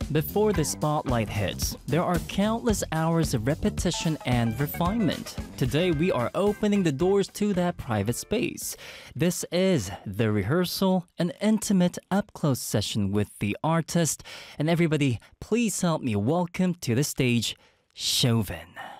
Before the spotlight hits, there are countless hours of repetition and refinement. Today, we are opening the doors to that private space. This is The Rehearsal, an intimate, up-close session with the artist. And everybody, please help me welcome to the stage, Chauvin.